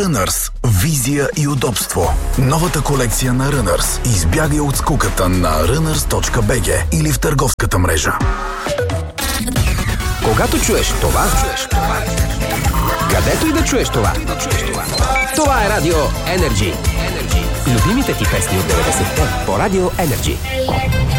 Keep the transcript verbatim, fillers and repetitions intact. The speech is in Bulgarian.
Runners. Визия и удобство. Новата колекция на Runners. Избягай от скуката на runners точка би джи или в търговската мрежа. Когато чуеш това, чуеш това. Където и да чуеш това. Това е Радио Energy. Любимите ти песни от деветдесетте по Радио Energy.